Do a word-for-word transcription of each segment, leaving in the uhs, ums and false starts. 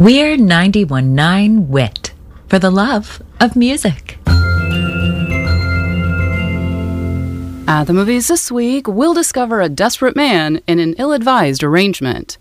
We're ninety-one point nine W I T for the love of music. At the movies this week, we'll discover a desperate man in an ill-advised arrangement.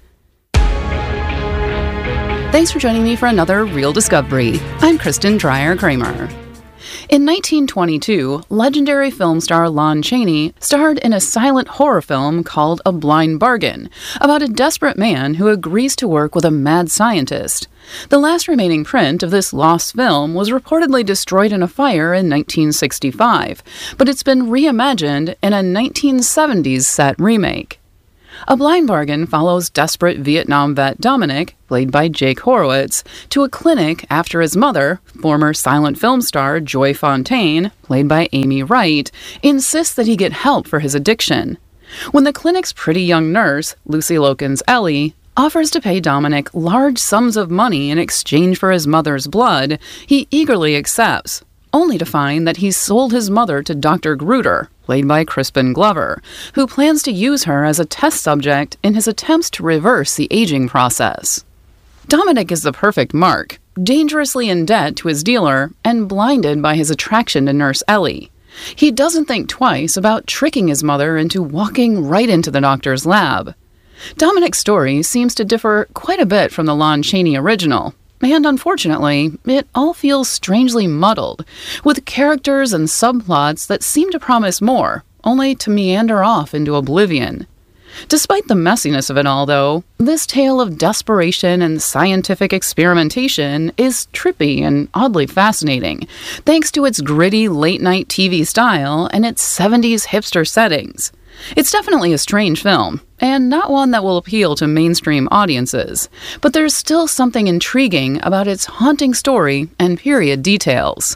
Thanks for joining me for another Real Discovery. I'm Kristen Dreyer-Kramer. In nineteen twenty-two, legendary film star Lon Chaney starred in a silent horror film called A Blind Bargain, about a desperate man who agrees to work with a mad scientist. The last remaining print of this lost film was reportedly destroyed in a fire in nineteen sixty-five, but it's been reimagined in a nineteen seventies set remake. A Blind Bargain follows desperate Vietnam vet Dominic, played by Jake Horowitz, to a clinic after his mother, former silent film star Joy Fontaine, played by Amy Wright, insists that he get help for his addiction. When the clinic's pretty young nurse, Lucy Loken's Ellie, offers to pay Dominic large sums of money in exchange for his mother's blood, he eagerly accepts, only to find that he's sold his mother to Doctor Gruder, played by Crispin Glover, who plans to use her as a test subject in his attempts to reverse the aging process. Dominic is the perfect mark, dangerously in debt to his dealer and blinded by his attraction to Nurse Ellie. He doesn't think twice about tricking his mother into walking right into the doctor's lab. Dominic's story seems to differ quite a bit from the Lon Chaney original, and unfortunately, it all feels strangely muddled, with characters and subplots that seem to promise more, only to meander off into oblivion. Despite the messiness of it all, though, this tale of desperation and scientific experimentation is trippy and oddly fascinating, thanks to its gritty late-night T V style and its seventies hipster settings. It's definitely a strange film, and not one that will appeal to mainstream audiences, but there's still something intriguing about its haunting story and period details.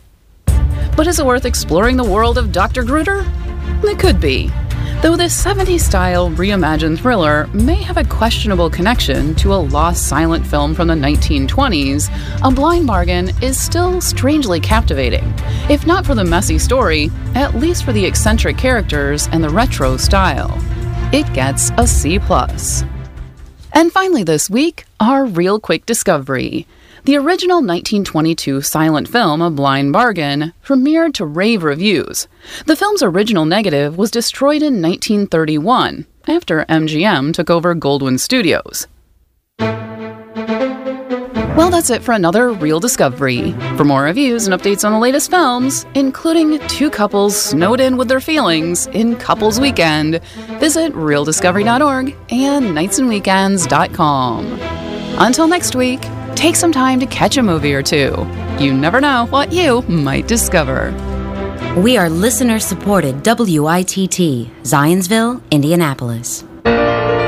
But is it worth exploring the world of Doctor Gruder? It could be, though this seventies-style reimagined thriller may have a questionable connection to a lost silent film from the nineteen twenties, A Blind Bargain is still strangely captivating, if not for the messy story, at least for the eccentric characters and the retro style. It gets a C plus. And finally this week, our real quick discovery. The original nineteen twenty-two silent film, A Blind Bargain, premiered to rave reviews. The film's original negative was destroyed in nineteen thirty-one, after M G M took over Goldwyn Studios. Well, that's it for another Real Discovery. For more reviews and updates on the latest films, including two couples snowed in with their feelings in Couples Weekend, visit real discovery dot org and nights and weekends dot com. Until next week, take some time to catch a movie or two. You never know what you might discover. We are listener-supported W I T T, Zionsville, Indianapolis.